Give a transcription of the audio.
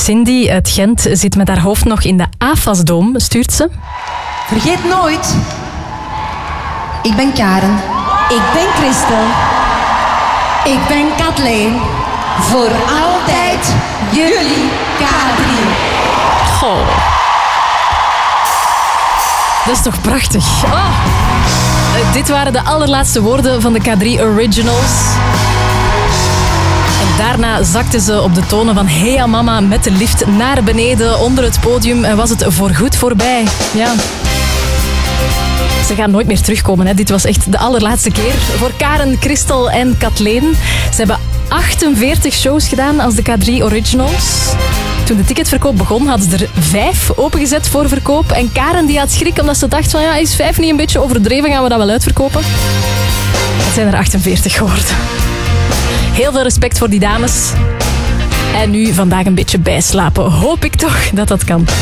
Cindy uit Gent zit met haar hoofd nog in de AFAS-dom, stuurt ze. Vergeet nooit. Ik ben Karen. Ik ben Christel. Ik ben Kathleen. Voor altijd jullie K3. Goh. Dat is toch prachtig. Oh. Dit waren de allerlaatste woorden van de K3 Originals. En daarna zakten ze op de tonen van Heya Mama met de lift naar beneden onder het podium en was het voorgoed voorbij. Ja. Ze gaan nooit meer terugkomen. Hè. Dit was echt de allerlaatste keer voor Karen, Christel en Kathleen. Ze hebben 48 shows gedaan als de K3 Originals. Toen de ticketverkoop begon, hadden ze er 5 opengezet voor verkoop. En Karen die had schrik omdat ze dacht van ja, is 5 niet een beetje overdreven? Gaan we dat wel uitverkopen? Het zijn er 48 geworden. Heel veel respect voor die dames. En nu vandaag een beetje bijslapen. Hoop ik toch dat dat kan.